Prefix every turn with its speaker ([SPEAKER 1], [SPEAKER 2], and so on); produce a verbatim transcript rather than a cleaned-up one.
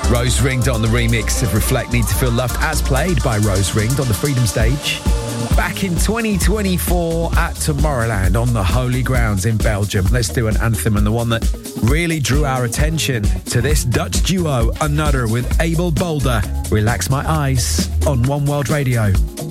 [SPEAKER 1] Rose Ringed on the remix of Reflect Need to Feel Loved, as played by Rose Ringed on the Freedom Stage back in twenty twenty-four at Tomorrowland on the Holy Grounds in Belgium. Let's do an anthem, and the one that really drew our attention to this Dutch duo, Another with Abel Boulder. Relax My Eyes on One World Radio.